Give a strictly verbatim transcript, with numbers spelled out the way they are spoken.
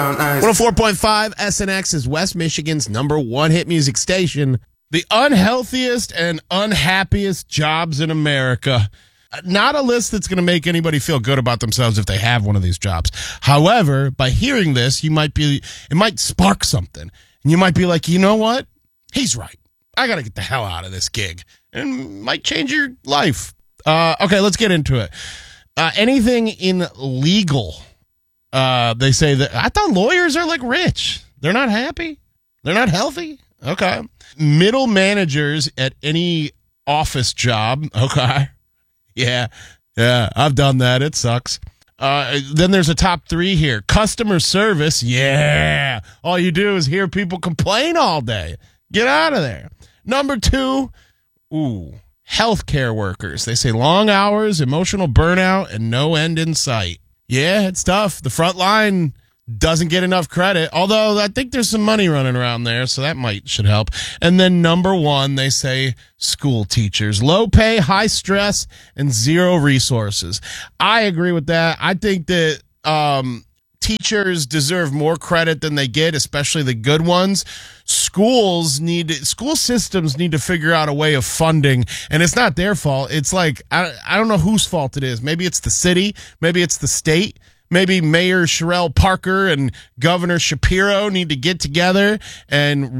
one oh four point five S N X is West Michigan's number one hit music station. The unhealthiest and unhappiest jobs in America. Not a list that's going to make anybody feel good about themselves if they have one of these jobs. However, by hearing this, you might be, it might spark something. And you might be like, you know what? He's right. I got to get the hell out of this gig. And it might change your life. Uh, okay, let's get into it. Uh, anything in legal. Uh, they say that, I thought lawyers are like rich. They're not happy. They're not healthy. Okay. Middle managers at any office job. Okay. Yeah. Yeah. I've done that. It sucks. Uh, then there's a top three here. Customer service. Yeah. All you do is hear people complain all day. Get out of there. Number two. Ooh. Healthcare workers. They say long hours, emotional burnout, and no end in sight. Yeah, it's tough. The front line doesn't get enough credit, although I think there's some money running around there, so that might should help. And then number one, they say school teachers. Low pay, high stress, and zero resources. I agree with that. I think that um, teachers deserve more credit than they get, especially the good ones. Schools need to, school systems need to figure out a way of funding, and it's not their fault. It's like, I, I don't know whose fault it is. Maybe it's the city. Maybe it's the state. Maybe Mayor Sherelle Parker and Governor Shapiro need to get together and